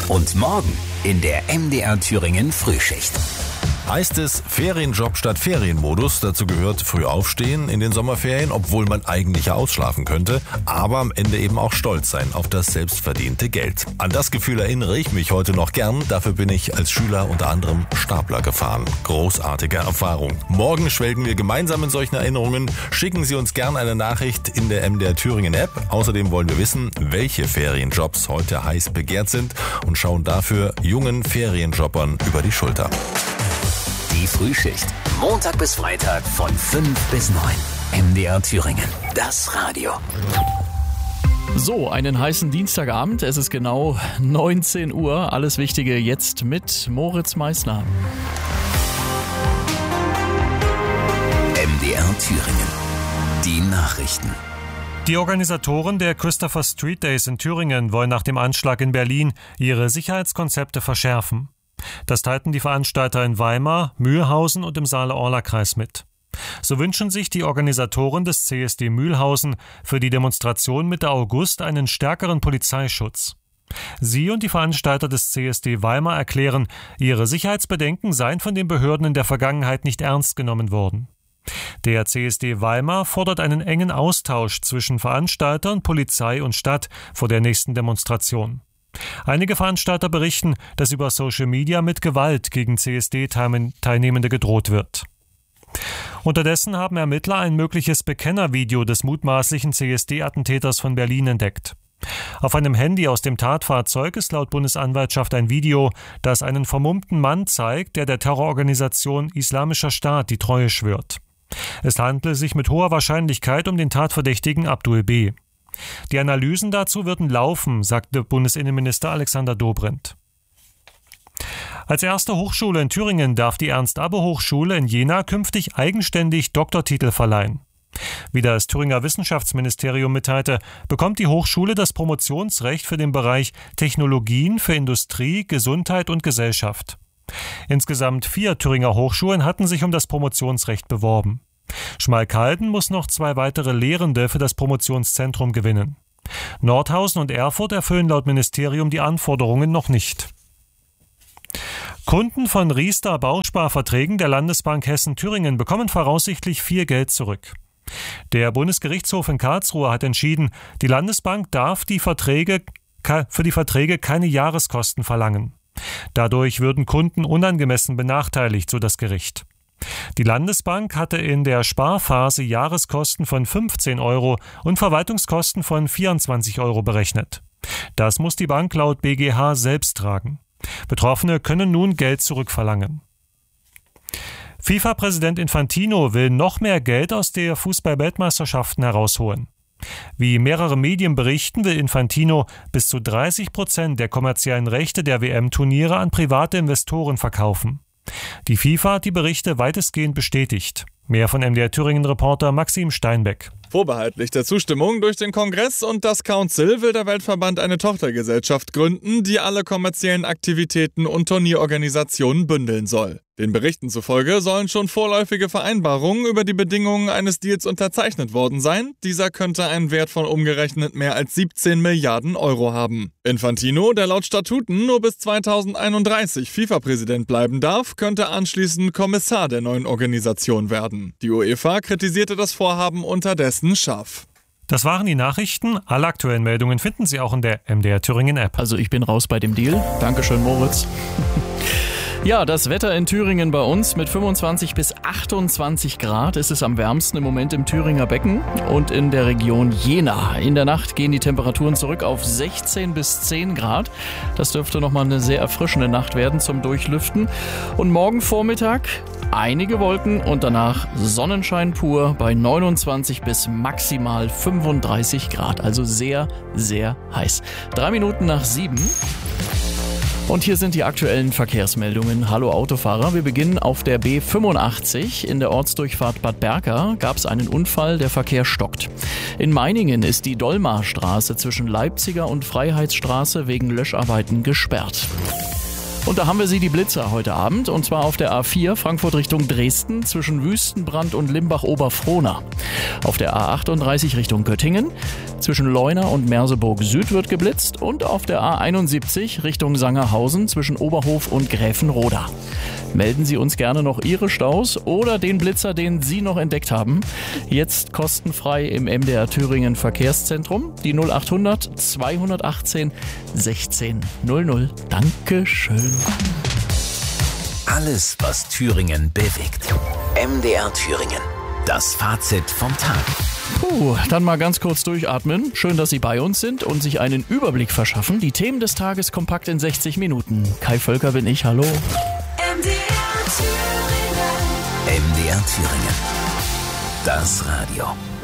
Und morgen in der MDR Thüringen Frühschicht. Heißt es Ferienjob statt Ferienmodus? Dazu gehört früh aufstehen in den Sommerferien, obwohl man eigentlich ja ausschlafen könnte, aber am Ende eben auch stolz sein auf das selbstverdiente Geld. An das Gefühl erinnere ich mich heute noch gern. Dafür bin ich als Schüler unter anderem Stapler gefahren. Großartige Erfahrung. Morgen schwelgen wir gemeinsam in solchen Erinnerungen. Schicken Sie uns gern eine Nachricht in der MDR Thüringen App. Außerdem wollen wir wissen, welche Ferienjobs heute heiß begehrt sind und schauen dafür jungen Ferienjobbern über die Schulter. Die Frühschicht. Montag bis Freitag von 5 bis 9. MDR Thüringen. Das Radio. So, einen heißen Dienstagabend. Es ist genau 19 Uhr. Alles Wichtige jetzt mit Moritz Meissner. MDR Thüringen. Die Nachrichten. Die Organisatoren der Christopher Street Days in Thüringen wollen nach dem Anschlag in Berlin ihre Sicherheitskonzepte verschärfen. Das teilten die Veranstalter in Weimar, Mühlhausen und im Saale-Orla-Kreis mit. So wünschen sich die Organisatoren des CSD Mühlhausen für die Demonstration Mitte August einen stärkeren Polizeischutz. Sie und die Veranstalter des CSD Weimar erklären, ihre Sicherheitsbedenken seien von den Behörden in der Vergangenheit nicht ernst genommen worden. Der CSD Weimar fordert einen engen Austausch zwischen Veranstaltern, Polizei und Stadt vor der nächsten Demonstration. Einige Veranstalter berichten, dass über Social Media mit Gewalt gegen CSD-Teilnehmende gedroht wird. Unterdessen haben Ermittler ein mögliches Bekennervideo des mutmaßlichen CSD-Attentäters von Berlin entdeckt. Auf einem Handy aus dem Tatfahrzeug ist laut Bundesanwaltschaft ein Video, das einen vermummten Mann zeigt, der Terrororganisation Islamischer Staat die Treue schwört. Es handle sich mit hoher Wahrscheinlichkeit um den Tatverdächtigen Abdul B. Die Analysen dazu würden laufen, sagte Bundesinnenminister Alexander Dobrindt. Als erste Hochschule in Thüringen darf die Ernst-Abbe-Hochschule in Jena künftig eigenständig Doktortitel verleihen. Wie das Thüringer Wissenschaftsministerium mitteilte, bekommt die Hochschule das Promotionsrecht für den Bereich Technologien für Industrie, Gesundheit und Gesellschaft. Insgesamt 4 Thüringer Hochschulen hatten sich um das Promotionsrecht beworben. Schmalkalden muss noch 2 weitere Lehrende für das Promotionszentrum gewinnen. Nordhausen und Erfurt erfüllen laut Ministerium die Anforderungen noch nicht. Kunden von Riester Bausparverträgen der Landesbank Hessen-Thüringen bekommen voraussichtlich viel Geld zurück. Der Bundesgerichtshof in Karlsruhe hat entschieden, die Landesbank darf für die Verträge keine Jahreskosten verlangen. Dadurch würden Kunden unangemessen benachteiligt, so das Gericht. Die Landesbank hatte in der Sparphase Jahreskosten von 15 € und Verwaltungskosten von 24 € berechnet. Das muss die Bank laut BGH selbst tragen. Betroffene können nun Geld zurückverlangen. FIFA-Präsident Infantino will noch mehr Geld aus der Fußball-Weltmeisterschaften herausholen. Wie mehrere Medien berichten, will Infantino bis zu 30% der kommerziellen Rechte der WM-Turniere an private Investoren verkaufen. Die FIFA hat die Berichte weitestgehend bestätigt. Mehr von MDR Thüringen-Reporter Maxim Steinbeck. Vorbehaltlich der Zustimmung durch den Kongress und das Council will der Weltverband eine Tochtergesellschaft gründen, die alle kommerziellen Aktivitäten und Turnierorganisationen bündeln soll. Den Berichten zufolge sollen schon vorläufige Vereinbarungen über die Bedingungen eines Deals unterzeichnet worden sein. Dieser könnte einen Wert von umgerechnet mehr als 17 Milliarden € haben. Infantino, der laut Statuten nur bis 2031 FIFA-Präsident bleiben darf, könnte anschließend Kommissar der neuen Organisation werden. Die UEFA kritisierte das Vorhaben unterdessen scharf. Das waren die Nachrichten. Alle aktuellen Meldungen finden Sie auch in der MDR Thüringen App. Also ich bin raus bei dem Deal. Dankeschön, Moritz. Ja, das Wetter in Thüringen bei uns mit 25 bis 28 Grad ist es am wärmsten im Moment im Thüringer Becken und in der Region Jena. In der Nacht gehen die Temperaturen zurück auf 16 bis 10 Grad. Das dürfte nochmal eine sehr erfrischende Nacht werden zum Durchlüften. Und morgen Vormittag einige Wolken und danach Sonnenschein pur bei 29 bis maximal 35 Grad. Also sehr, sehr heiß. 3 Minuten nach 7. Und hier sind die aktuellen Verkehrsmeldungen. Hallo Autofahrer, wir beginnen auf der B85. In der Ortsdurchfahrt Bad Berka gab es einen Unfall, der Verkehr stockt. In Meiningen ist die Dolmarstraße zwischen Leipziger und Freiheitsstraße wegen Löscharbeiten gesperrt. Und da haben wir sie, die Blitzer, heute Abend. Und zwar auf der A4 Frankfurt Richtung Dresden zwischen Wüstenbrand und Limbach-Oberfrohna. Auf der A38 Richtung Göttingen zwischen Leuna und Merseburg Süd wird geblitzt. Und auf der A71 Richtung Sangerhausen zwischen Oberhof und Gräfenroda. Melden Sie uns gerne noch Ihre Staus oder den Blitzer, den Sie noch entdeckt haben. Jetzt kostenfrei im MDR Thüringen Verkehrszentrum. Die 0800 218 16 00. Dankeschön. Alles, was Thüringen bewegt. MDR Thüringen. Das Fazit vom Tag. Dann mal ganz kurz durchatmen. Schön, dass Sie bei uns sind und sich einen Überblick verschaffen. Die Themen des Tages kompakt in 60 Minuten. Kai Völker bin ich, hallo. MDR Thüringen. Das Radio.